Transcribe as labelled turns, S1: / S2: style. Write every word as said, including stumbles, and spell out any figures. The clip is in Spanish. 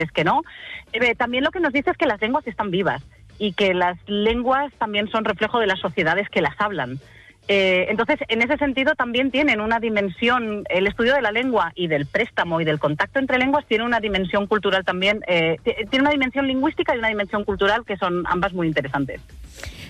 S1: que no. Eh, también lo que nos dice es que las lenguas están vivas y que las lenguas también son reflejo de las sociedades que las hablan. Eh, entonces, en ese sentido también tienen una dimensión, el estudio de la lengua y del préstamo y del contacto entre lenguas tiene una dimensión cultural también, eh, tiene una dimensión lingüística y una dimensión cultural que son ambas muy interesantes.